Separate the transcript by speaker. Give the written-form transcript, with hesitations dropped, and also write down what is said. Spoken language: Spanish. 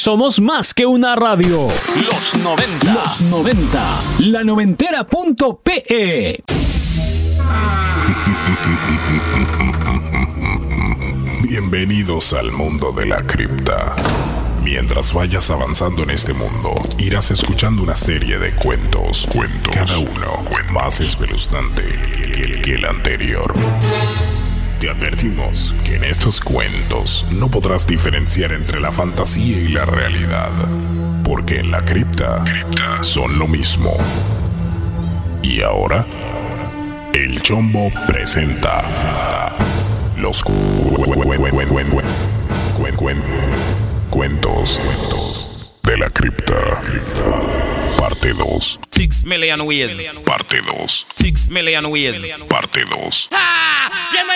Speaker 1: Somos más que una radio.
Speaker 2: Los 90.
Speaker 1: Los 90. La noventera.pe.
Speaker 3: Bienvenidos al mundo de la cripta. Mientras vayas avanzando en este mundo, irás escuchando una serie de cuentos, cada uno más espeluznante que el anterior. Te advertimos que en estos cuentos no podrás diferenciar entre la fantasía y la realidad, porque en la cripta son lo mismo. Y ahora, el Chombo presenta los cuentos de la cripta, parte 2.
Speaker 2: 6 million ways.
Speaker 3: Parte 2.
Speaker 2: 6 million ways.
Speaker 3: Parte 2.